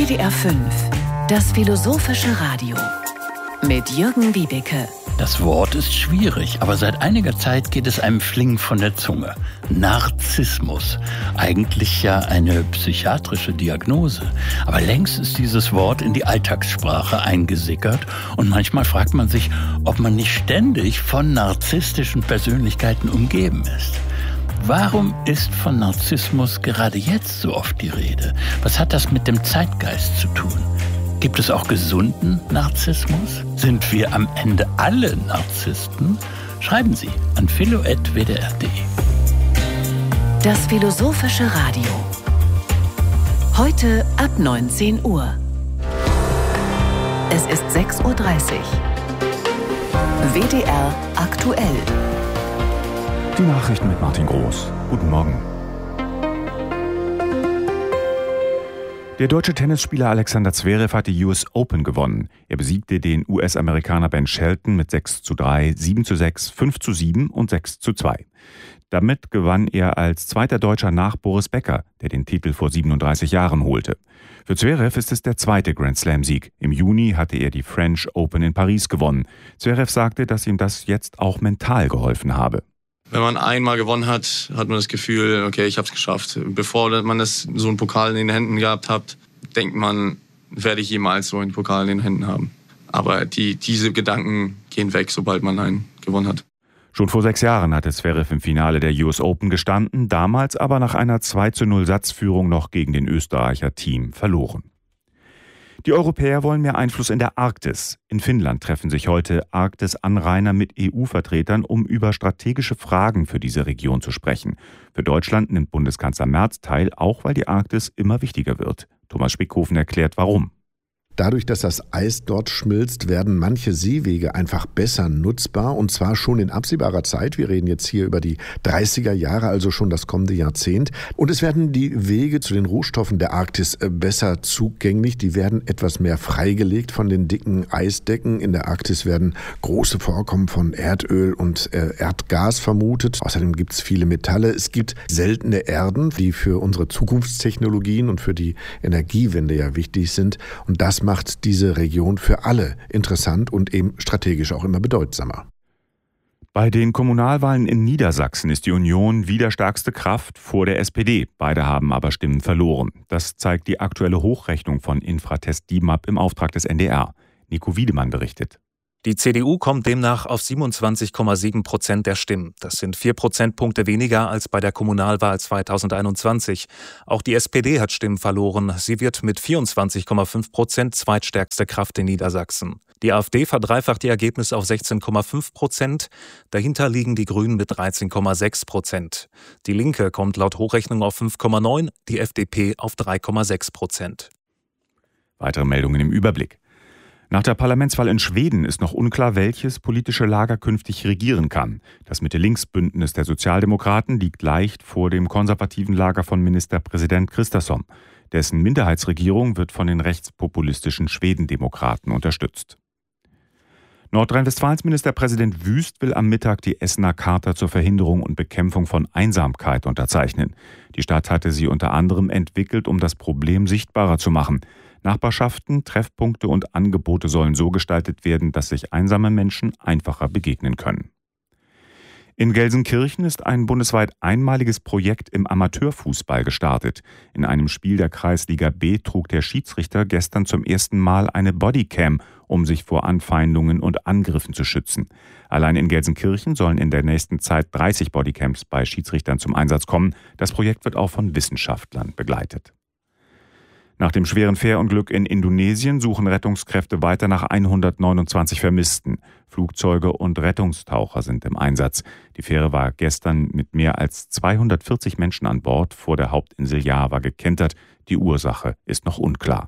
WDR 5, das philosophische Radio mit Jürgen Wiebeke. Das Wort ist schwierig, aber seit einiger Zeit geht es einem flink von der Zunge. Narzissmus. Eigentlich ja eine psychiatrische Diagnose. Aber längst ist dieses Wort in die Alltagssprache eingesickert und manchmal fragt man sich, ob man nicht ständig von narzisstischen Persönlichkeiten umgeben ist. Warum ist von Narzissmus gerade jetzt so oft die Rede? Was hat das mit dem Zeitgeist zu tun? Gibt es auch gesunden Narzissmus? Sind wir am Ende alle Narzissten? Schreiben Sie an philo@wdr.de. Das philosophische Radio. Heute ab 19 Uhr. Es ist 6:30 Uhr. WDR aktuell. Die Nachrichten mit Martin Groß. Guten Morgen. Der deutsche Tennisspieler Alexander Zverev hat die US Open gewonnen. Er besiegte den US-Amerikaner Ben Shelton mit 6:3, 7:6, 5:7 und 6:2. Damit gewann er als zweiter Deutscher nach Boris Becker, der den Titel vor 37 Jahren holte. Für Zverev ist es der zweite Grand-Slam-Sieg. Im Juni hatte er die French Open in Paris gewonnen. Zverev sagte, dass ihm das jetzt auch mental geholfen habe. Wenn man einmal gewonnen hat, hat man das Gefühl, okay, ich habe es geschafft. Bevor man so einen Pokal in den Händen gehabt hat, denkt man, werde ich jemals so einen Pokal in den Händen haben. Aber diese Gedanken gehen weg, sobald man einen gewonnen hat. Schon vor 6 Jahren hatte Zverev im Finale der US Open gestanden, damals aber nach einer 2:0 Satzführung noch gegen den Österreicher Thiem verloren. Die Europäer wollen mehr Einfluss in der Arktis. In Finnland treffen sich heute Arktis-Anrainer mit EU-Vertretern, um über strategische Fragen für diese Region zu sprechen. Für Deutschland nimmt Bundeskanzler Merz teil, auch weil die Arktis immer wichtiger wird. Thomas Spickhofen erklärt, warum. Dadurch, dass das Eis dort schmilzt, werden manche Seewege einfach besser nutzbar, und zwar schon in absehbarer Zeit. Wir reden jetzt hier über die 30er Jahre, also schon das kommende Jahrzehnt. Und es werden die Wege zu den Rohstoffen der Arktis besser zugänglich. Die werden etwas mehr freigelegt von den dicken Eisdecken. In der Arktis werden große Vorkommen von Erdöl und Erdgas vermutet. Außerdem gibt es viele Metalle. Es gibt seltene Erden, die für unsere Zukunftstechnologien und für die Energiewende ja wichtig sind. Und das macht diese Region für alle interessant und eben strategisch auch immer bedeutsamer. Bei den Kommunalwahlen in Niedersachsen ist die Union wieder stärkste Kraft vor der SPD. Beide haben aber Stimmen verloren. Das zeigt die aktuelle Hochrechnung von Infratest DIMAP im Auftrag des NDR. Nico Wiedemann berichtet. Die CDU kommt demnach auf 27,7% der Stimmen. Das sind 4 Prozentpunkte weniger als bei der Kommunalwahl 2021. Auch die SPD hat Stimmen verloren. Sie wird mit 24,5% zweitstärkste Kraft in Niedersachsen. Die AfD verdreifacht ihr Ergebnis auf 16,5%. Dahinter liegen die Grünen mit 13,6%. Die Linke kommt laut Hochrechnung auf 5,9%, die FDP auf 3,6%. Weitere Meldungen im Überblick. Nach der Parlamentswahl in Schweden ist noch unklar, welches politische Lager künftig regieren kann. Das Mitte-Links-Bündnis der Sozialdemokraten liegt leicht vor dem konservativen Lager von Ministerpräsident Kristersson. Dessen Minderheitsregierung wird von den rechtspopulistischen Schwedendemokraten unterstützt. Nordrhein-Westfalens Ministerpräsident Wüst will am Mittag die Essener Charta zur Verhinderung und Bekämpfung von Einsamkeit unterzeichnen. Die Stadt hatte sie unter anderem entwickelt, um das Problem sichtbarer zu machen. Nachbarschaften, Treffpunkte und Angebote sollen so gestaltet werden, dass sich einsame Menschen einfacher begegnen können. In Gelsenkirchen ist ein bundesweit einmaliges Projekt im Amateurfußball gestartet. In einem Spiel der Kreisliga B trug der Schiedsrichter gestern zum ersten Mal eine Bodycam, um sich vor Anfeindungen und Angriffen zu schützen. Allein in Gelsenkirchen sollen in der nächsten Zeit 30 Bodycams bei Schiedsrichtern zum Einsatz kommen. Das Projekt wird auch von Wissenschaftlern begleitet. Nach dem schweren Fährunglück in Indonesien suchen Rettungskräfte weiter nach 129 Vermissten. Flugzeuge und Rettungstaucher sind im Einsatz. Die Fähre war gestern mit mehr als 240 Menschen an Bord vor der Hauptinsel Java gekentert. Die Ursache ist noch unklar.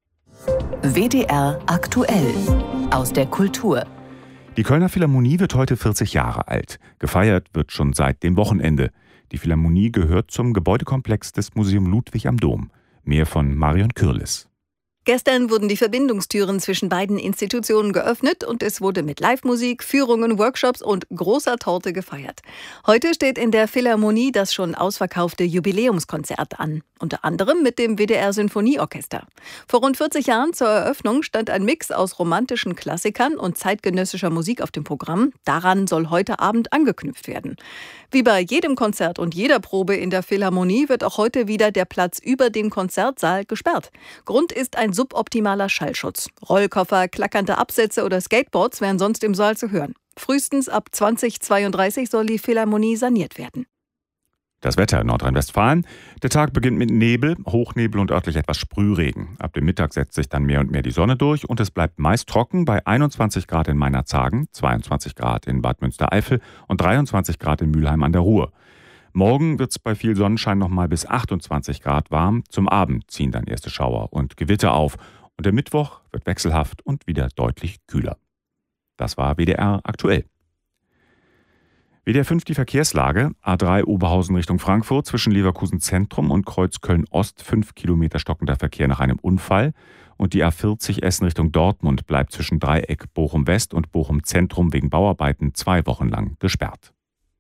WDR aktuell aus der Kultur. Die Kölner Philharmonie wird heute 40 Jahre alt. Gefeiert wird schon seit dem Wochenende. Die Philharmonie gehört zum Gebäudekomplex des Museum Ludwig am Dom. Mehr von Marion Kürlis. Gestern wurden die Verbindungstüren zwischen beiden Institutionen geöffnet und es wurde mit Live-Musik, Führungen, Workshops und großer Torte gefeiert. Heute steht in der Philharmonie das schon ausverkaufte Jubiläumskonzert an, unter anderem mit dem WDR-Sinfonieorchester. Vor rund 40 Jahren zur Eröffnung stand ein Mix aus romantischen Klassikern und zeitgenössischer Musik auf dem Programm. Daran soll heute Abend angeknüpft werden. Wie bei jedem Konzert und jeder Probe in der Philharmonie wird auch heute wieder der Platz über dem Konzertsaal gesperrt. Grund ist ein suboptimaler Schallschutz. Rollkoffer, klackernde Absätze oder Skateboards wären sonst im Saal zu hören. Frühestens ab 2032 soll die Philharmonie saniert werden. Das Wetter in Nordrhein-Westfalen. Der Tag beginnt mit Nebel, Hochnebel und örtlich etwas Sprühregen. Ab dem Mittag setzt sich dann mehr und mehr die Sonne durch und es bleibt meist trocken bei 21 Grad in Meinerzhagen, 22 Grad in Bad Münstereifel und 23 Grad in Mülheim an der Ruhr. Morgen wird es bei viel Sonnenschein noch mal bis 28 Grad warm. Zum Abend ziehen dann erste Schauer und Gewitter auf. Und der Mittwoch wird wechselhaft und wieder deutlich kühler. Das war WDR aktuell. WDR 5 die Verkehrslage. A3 Oberhausen Richtung Frankfurt zwischen Leverkusen Zentrum und Kreuz Köln-Ost 5 Kilometer stockender Verkehr nach einem Unfall. Und die A40 Essen Richtung Dortmund bleibt zwischen Dreieck Bochum West und Bochum Zentrum wegen Bauarbeiten 2 Wochen lang gesperrt.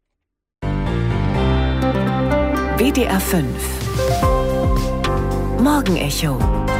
WDR 5 Morgenecho.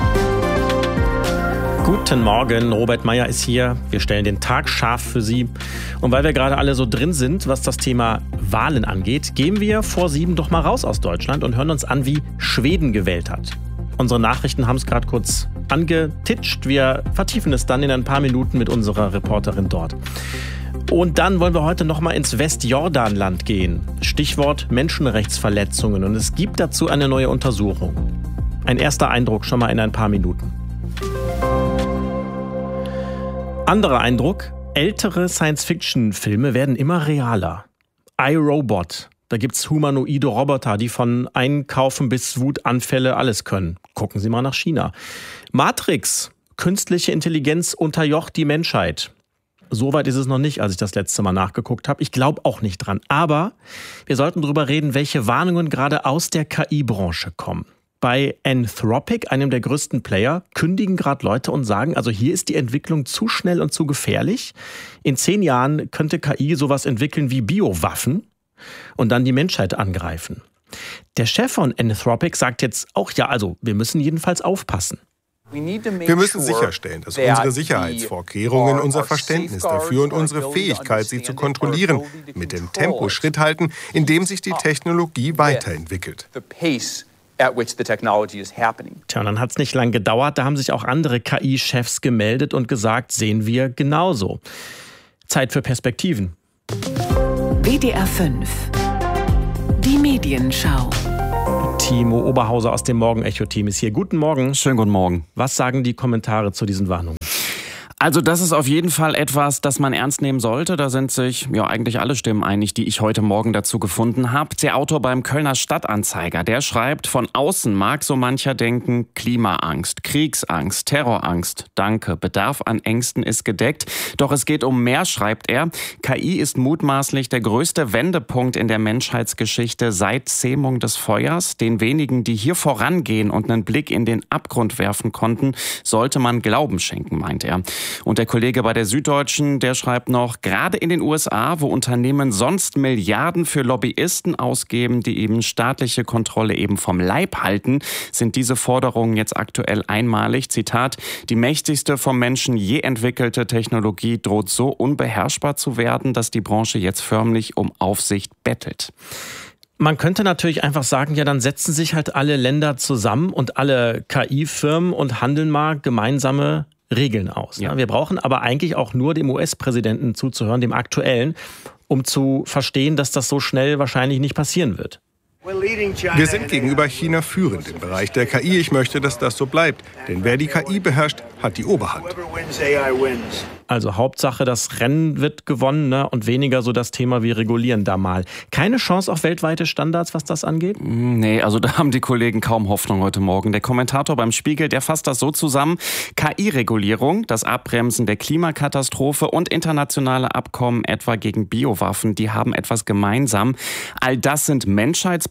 Guten Morgen, Robert Meyer ist hier. Wir stellen den Tag scharf für Sie. Und weil wir gerade alle so drin sind, was das Thema Wahlen angeht, gehen wir vor 7 doch mal raus aus Deutschland und hören uns an, wie Schweden gewählt hat. Unsere Nachrichten haben es gerade kurz angetitscht. Wir vertiefen es dann in ein paar Minuten mit unserer Reporterin dort. Und dann wollen wir heute noch mal ins Westjordanland gehen. Stichwort Menschenrechtsverletzungen. Und es gibt dazu eine neue Untersuchung. Ein erster Eindruck schon mal in ein paar Minuten. Anderer Eindruck, ältere Science-Fiction-Filme werden immer realer. iRobot, da gibt's humanoide Roboter, die von Einkaufen bis Wutanfälle alles können. Gucken Sie mal nach China. Matrix, künstliche Intelligenz unterjocht die Menschheit. Soweit ist es noch nicht, als ich das letzte Mal nachgeguckt habe. Ich glaube auch nicht dran. Aber wir sollten darüber reden, welche Warnungen gerade aus der KI-Branche kommen. Bei Anthropic, einem der größten Player, kündigen gerade Leute und sagen, also hier ist die Entwicklung zu schnell und zu gefährlich. In 10 Jahren könnte KI sowas entwickeln wie Biowaffen und dann die Menschheit angreifen. Der Chef von Anthropic sagt jetzt auch, ja, also wir müssen jedenfalls aufpassen. Wir müssen sicherstellen, dass unsere Sicherheitsvorkehrungen, unser Verständnis dafür und unsere Fähigkeit, sie zu kontrollieren, mit dem Tempo Schritt halten, in dem sich die Technologie weiterentwickelt. Tja, und dann hat es nicht lang gedauert, da haben sich auch andere KI-Chefs gemeldet und gesagt, sehen wir genauso. Zeit für Perspektiven. WDR 5 Die Medienschau. Timo Oberhauser aus dem Morgenecho-Team ist hier. Guten Morgen. Schönen guten Morgen. Was sagen die Kommentare zu diesen Warnungen? Also das ist auf jeden Fall etwas, das man ernst nehmen sollte. Da sind sich ja eigentlich alle Stimmen einig, die ich heute Morgen dazu gefunden habe. Der Autor beim Kölner Stadtanzeiger, der schreibt, von außen mag so mancher denken, Klimaangst, Kriegsangst, Terrorangst. Danke, Bedarf an Ängsten ist gedeckt. Doch es geht um mehr, schreibt er. KI ist mutmaßlich der größte Wendepunkt in der Menschheitsgeschichte seit Zähmung des Feuers. Den wenigen, die hier vorangehen und einen Blick in den Abgrund werfen konnten, sollte man Glauben schenken, meint er. Und der Kollege bei der Süddeutschen, der schreibt noch, gerade in den USA, wo Unternehmen sonst Milliarden für Lobbyisten ausgeben, die eben staatliche Kontrolle eben vom Leib halten, sind diese Forderungen jetzt aktuell einmalig. Zitat, die mächtigste vom Menschen je entwickelte Technologie droht so unbeherrschbar zu werden, dass die Branche jetzt förmlich um Aufsicht bettelt. Man könnte natürlich einfach sagen, ja, dann setzen sich halt alle Länder zusammen und alle KI-Firmen und handeln mal gemeinsame Regeln aus. Ja. Wir brauchen aber eigentlich auch nur dem US-Präsidenten zuzuhören, dem aktuellen, um zu verstehen, dass das so schnell wahrscheinlich nicht passieren wird. Wir sind gegenüber China führend im Bereich der KI. Ich möchte, dass das so bleibt. Denn wer die KI beherrscht, hat die Oberhand. Also Hauptsache, das Rennen wird gewonnen, ne? Und weniger so das Thema, wir regulieren da mal. Keine Chance auf weltweite Standards, was das angeht? Nee, also da haben die Kollegen kaum Hoffnung heute Morgen. Der Kommentator beim Spiegel, der fasst das so zusammen. KI-Regulierung, das Abbremsen der Klimakatastrophe und internationale Abkommen etwa gegen Biowaffen, die haben etwas gemeinsam. All das sind Menschheitsprojekte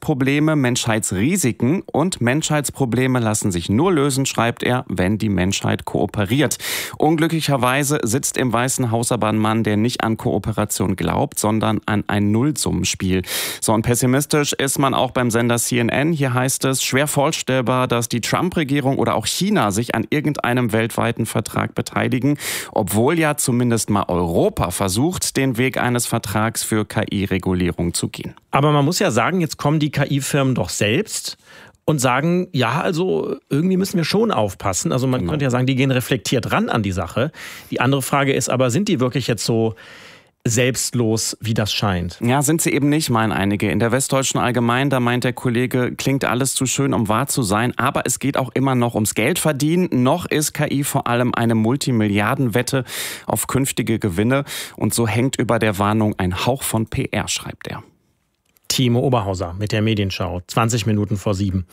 Menschheitsprobleme, Menschheitsrisiken und Menschheitsprobleme lassen sich nur lösen, schreibt er, wenn die Menschheit kooperiert. Unglücklicherweise sitzt im Weißen Haus aber ein Mann, der nicht an Kooperation glaubt, sondern an ein Nullsummenspiel. So, und pessimistisch ist man auch beim Sender CNN. Hier heißt es, schwer vorstellbar, dass die Trump-Regierung oder auch China sich an irgendeinem weltweiten Vertrag beteiligen, obwohl ja zumindest mal Europa versucht, den Weg eines Vertrags für KI-Regulierung zu gehen. Aber man muss ja sagen, jetzt kommen die KI-Firmen doch selbst und sagen, ja, also irgendwie müssen wir schon aufpassen. Also man könnte ja sagen, die gehen reflektiert ran an die Sache. Die andere Frage ist aber, sind die wirklich jetzt so selbstlos, wie das scheint? Ja, sind sie eben nicht, meinen einige. In der Westdeutschen Allgemein, da meint der Kollege, klingt alles zu schön, um wahr zu sein. Aber es geht auch immer noch ums Geldverdienen. Noch ist KI vor allem eine Multimilliardenwette auf künftige Gewinne. Und so hängt über der Warnung ein Hauch von PR, schreibt er. Timo Oberhauser mit der Medienschau, 20 Minuten vor 7.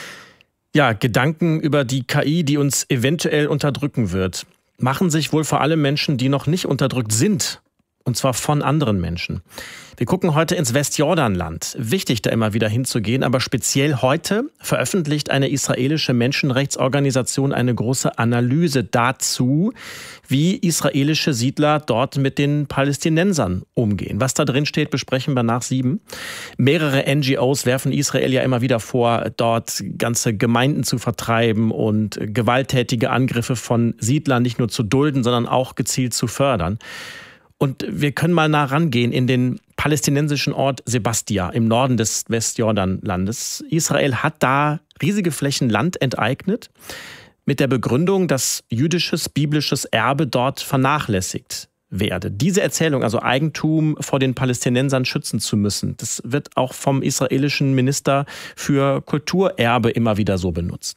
Ja, Gedanken über die KI, die uns eventuell unterdrücken wird, machen sich wohl vor allem Menschen, die noch nicht unterdrückt sind. Und zwar von anderen Menschen. Wir gucken heute ins Westjordanland. Wichtig, da immer wieder hinzugehen, aber speziell heute veröffentlicht eine israelische Menschenrechtsorganisation eine große Analyse dazu, wie israelische Siedler dort mit den Palästinensern umgehen. Was da drin steht, besprechen wir nach 7. Mehrere NGOs werfen Israel ja immer wieder vor, dort ganze Gemeinden zu vertreiben und gewalttätige Angriffe von Siedlern nicht nur zu dulden, sondern auch gezielt zu fördern. Und wir können mal nah rangehen in den palästinensischen Ort Sebastia im Norden des Westjordanlandes. Israel hat da riesige Flächen Land enteignet mit der Begründung, dass jüdisches, biblisches Erbe dort vernachlässigt werde. Diese Erzählung, also Eigentum vor den Palästinensern schützen zu müssen, das wird auch vom israelischen Minister für Kulturerbe immer wieder so benutzt.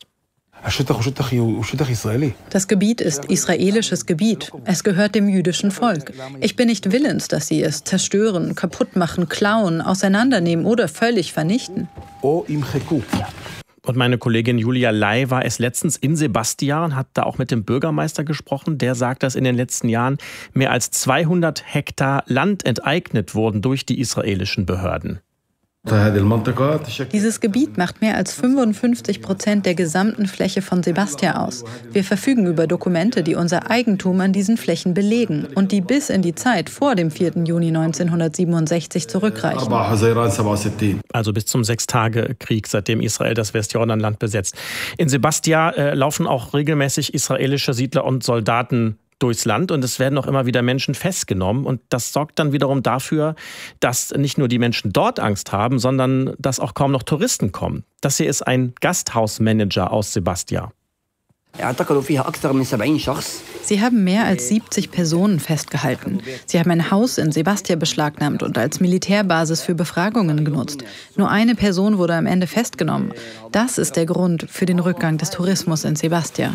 Das Gebiet ist israelisches Gebiet. Es gehört dem jüdischen Volk. Ich bin nicht willens, dass sie es zerstören, kaputt machen, klauen, auseinandernehmen oder völlig vernichten. Und meine Kollegin Julia Lai war es letztens in Sebastia und hat da auch mit dem Bürgermeister gesprochen. Der sagt, dass in den letzten Jahren mehr als 200 Hektar Land enteignet wurden durch die israelischen Behörden. Dieses Gebiet macht mehr als 55% der gesamten Fläche von Sebastia aus. Wir verfügen über Dokumente, die unser Eigentum an diesen Flächen belegen und die bis in die Zeit vor dem 4. Juni 1967 zurückreichen. Also bis zum Sechstagekrieg, seitdem Israel das Westjordanland besetzt. In Sebastia laufen auch regelmäßig israelische Siedler und Soldaten durchs Land und es werden auch immer wieder Menschen festgenommen und das sorgt dann wiederum dafür, dass nicht nur die Menschen dort Angst haben, sondern dass auch kaum noch Touristen kommen. Das hier ist ein Gasthausmanager aus Sebastia. Sie haben mehr als 70 Personen festgehalten. Sie haben ein Haus in Sebastia beschlagnahmt und als Militärbasis für Befragungen genutzt. Nur eine Person wurde am Ende festgenommen. Das ist der Grund für den Rückgang des Tourismus in Sebastia.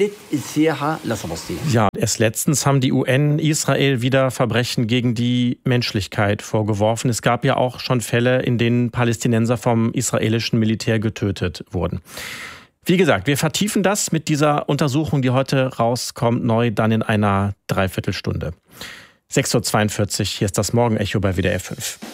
Ja, erst letztens haben die UN Israel wieder Verbrechen gegen die Menschlichkeit vorgeworfen. Es gab ja auch schon Fälle, in denen Palästinenser vom israelischen Militär getötet wurden. Wie gesagt, wir vertiefen das mit dieser Untersuchung, die heute rauskommt, neu dann in einer Dreiviertelstunde. 6.42 Uhr, hier ist das Morgenecho bei WDR 5.